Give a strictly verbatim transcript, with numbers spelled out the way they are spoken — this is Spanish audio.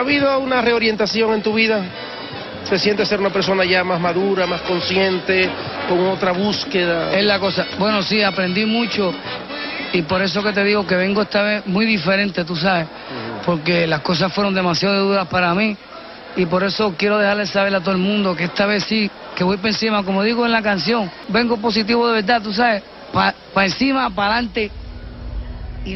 habido una reorientación en tu vida? ¿Se siente ser una persona ya más madura, más consciente, con otra búsqueda? Es la cosa. Bueno, sí, aprendí mucho y por eso que te digo que vengo esta vez muy diferente, tú sabes, porque las cosas fueron demasiado duras para mí y por eso quiero dejarle saber a todo el mundo que esta vez sí, que voy para encima, como digo en la canción, vengo positivo de verdad, tú sabes, para pa encima, para adelante.